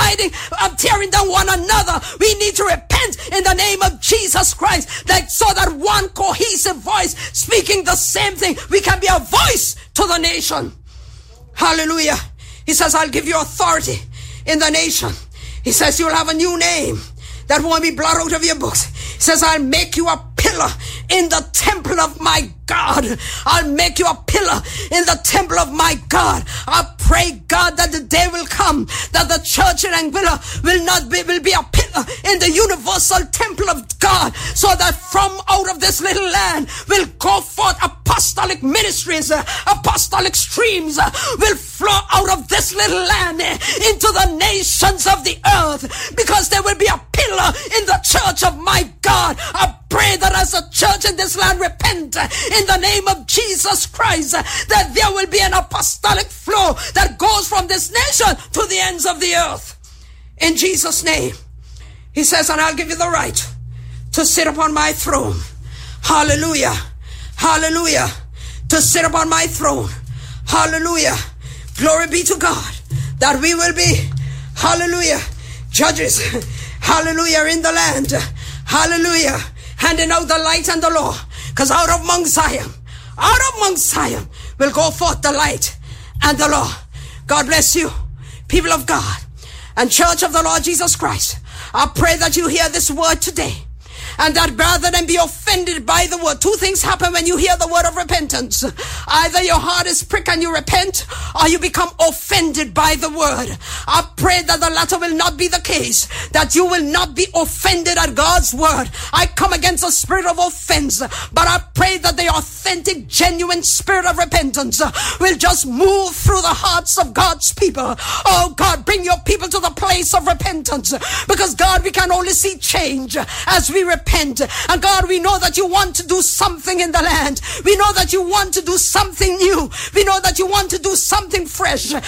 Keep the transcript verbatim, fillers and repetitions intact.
backsliding, um, tearing down one another. We need to repent in the name of Jesus Christ, that so that one cohesive voice speaking the same thing, we can be a voice to the nation. Hallelujah. He says, I'll give you authority in the nation. He says, you'll have a new name that won't be blotted out of your books. He says, I'll make you a pillar in the temple of my God. I'll make you a pillar in the temple of my God. I pray, God, that the day will come that the church in Anguilla will not be, will be a pillar in the universal temple of God, so that from out of this little land will go forth apostolic ministries, uh, apostolic streams uh, will flow out of this little land uh, into the nations of the earth, because there will be a pillar in the church of my God. I pray that as a church in this land repent uh, in the name of Jesus Christ, uh, that there will be an apostolic flow that goes from this nation to the ends of the earth. In Jesus' name. He says, and I'll give you the right to sit upon my throne. Hallelujah. Hallelujah. To sit upon my throne. Hallelujah. Glory be to God, that we will be, hallelujah, judges, hallelujah, in the land. Hallelujah. Handing out the light and the law. Because out of Mount Zion, out of Mount Zion will go forth the light and the law. God bless you, people of God and church of the Lord Jesus Christ. I pray that you hear this word today, and that rather than be offended by the word, two things happen when you hear the word of repentance. Either your heart is pricked and you repent, or you become offended by the word. I pray that the latter will not be the case, that you will not be offended at God's word. I come against the spirit of offense, but I pray that the authentic, genuine spirit of repentance will just move through the hearts of God's people. Oh God, bring your people to the place of repentance, because God, we can only see change as we repent. And God, we know that you want to do something in the land. We know that you want to do something new. We know that you want to do something fresh.